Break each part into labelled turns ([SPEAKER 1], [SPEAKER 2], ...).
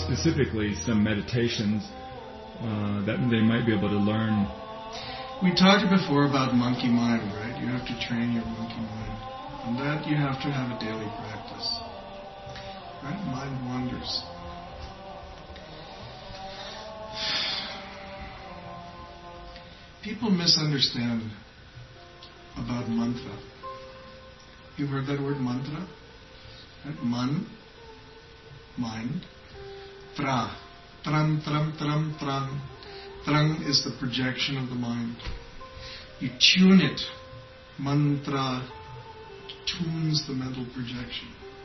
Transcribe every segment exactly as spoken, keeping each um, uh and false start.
[SPEAKER 1] specifically some meditations uh, that they might be able to learn.
[SPEAKER 2] We talked before about monkey mind, right? You have to train your monkey mind. And that you have to have a daily practice. Right? Mind wanders. People misunderstand about mantra. You've heard that word mantra? Right? Man, mind. Tra. Tram, tram, tram, tram. Trang is the projection of the mind. You tune it. Mantra tunes the mental projection.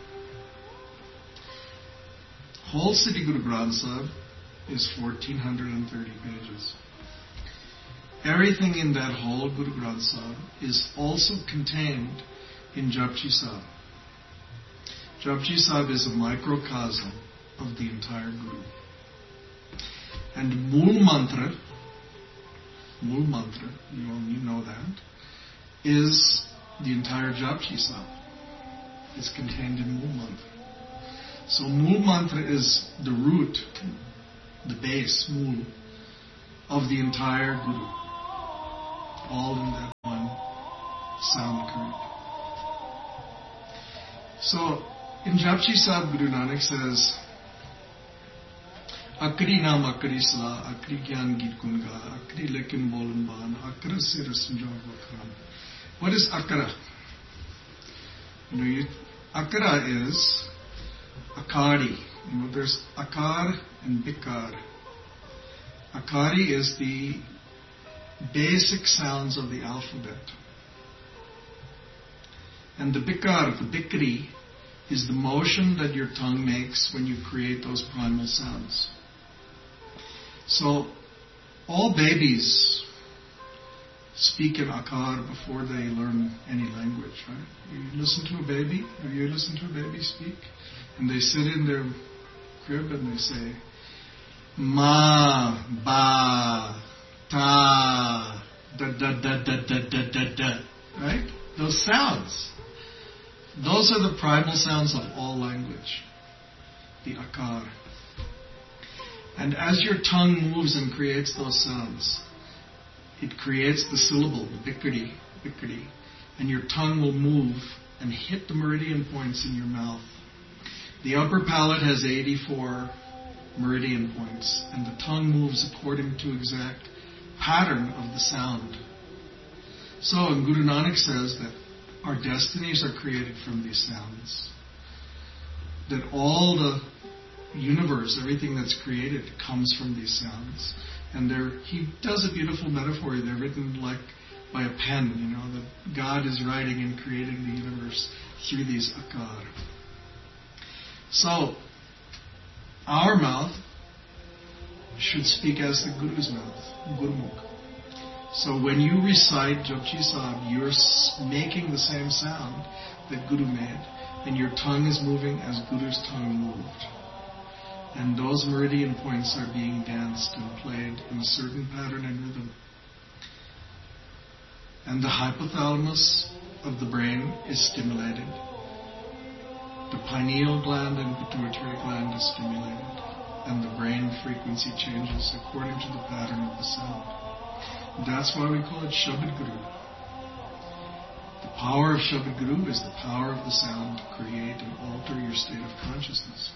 [SPEAKER 2] Whole Siddhi Guru Granth Sahib is fourteen thirty pages. Everything in that whole Guru Granth Sahib is also contained in Japji Sahib. Japji Sahib is a microcosm of the entire Guru. And Mool Mantra, Mool Mantra, you only know that, is the entire Japji Sahib. It's contained in Mool Mantra. So Mool Mantra is the root, the base, Mool, of the entire Guru. All in that one sound current. So in Japji Sahib, Guru Nanak says, Akri naam akri sala, akri gyan geet gunga, akri lekin bolan ban, akra se rasunjog vakram. What is akara? You know, you, akara is akari. You know, there's akar and bikar. Akari is the basic sounds of the alphabet. And the bikar, the bikri, is the motion that your tongue makes when you create those primal sounds. So, all babies speak in akar before they learn any language, right? You listen to a baby, have you listened to a baby speak? And they sit in their crib and they say, ma, ba, ta, da, da, da, da, da, da, da, da, right? Those sounds. Those are the primal sounds of all language. The akar. And as your tongue moves and creates those sounds, it creates the syllable, the bikri, bikri, and your tongue will move and hit the meridian points in your mouth. The upper palate has eighty-four meridian points, and the tongue moves according to exact pattern of the sound. So, and Guru Nanak says that our destinies are created from these sounds. That all the universe, everything that's created, comes from these sounds. And they're, he does a beautiful metaphor. They're written like by a pen, you know, that God is writing and creating the universe through these akar. So, our mouth should speak as the Guru's mouth, Gurmukh. So when you recite Japji Sahib, you're making the same sound that Guru made, and your tongue is moving as Guru's tongue moved. And those meridian points are being danced and played in a certain pattern and rhythm. And the hypothalamus of the brain is stimulated. The pineal gland and pituitary gland is stimulated. And the brain frequency changes according to the pattern of the sound. That's why we call it Shabad Guru. The power of Shabad Guru is the power of the sound to create and alter your state of consciousness.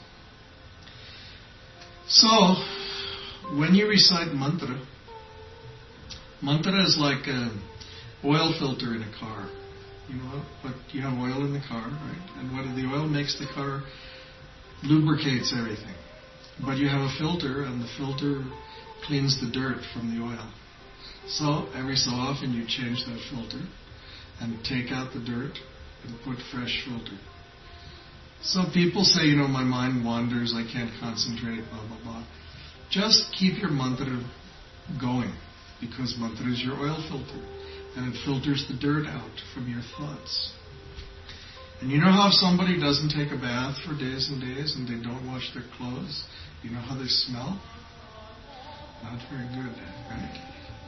[SPEAKER 2] So, when you recite mantra, mantra is like an oil filter in a car. You know, but you have oil in the car, right? And what the oil makes the car lubricates everything. But you have a filter, and the filter cleans the dirt from the oil. So, every so often you change that filter and take out the dirt and put fresh filter. So people say, you know, my mind wanders, I can't concentrate, blah, blah, blah. Just keep your mantra going, because mantra is your oil filter, and it filters the dirt out from your thoughts. And you know how if somebody doesn't take a bath for days and days and they don't wash their clothes, you know how they smell? Not very good, right?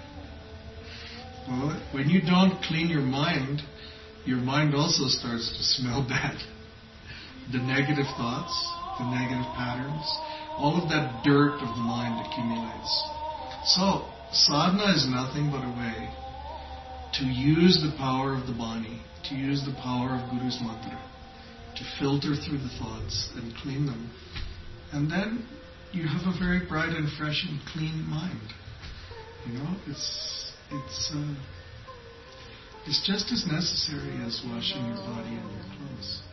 [SPEAKER 2] Well, when you don't clean your mind, your mind also starts to smell bad. The negative thoughts, the negative patterns, all of that dirt of the mind accumulates. So, sadhana is nothing but a way to use the power of the Bani, to use the power of Guru's mantra, to filter through the thoughts and clean them. And then you have a very bright and fresh and clean mind. You know, it's it's uh, it's just as necessary as washing your body and your clothes.